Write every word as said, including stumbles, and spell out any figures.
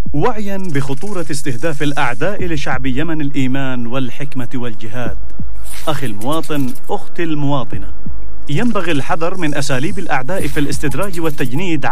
وعيا بخطورة استهداف الأعداء لشعب يمن الإيمان والحكمة والجهاد، أخي المواطن، أختي المواطنة، ينبغي الحذر من أساليب الأعداء في الاستدراج والتجنيد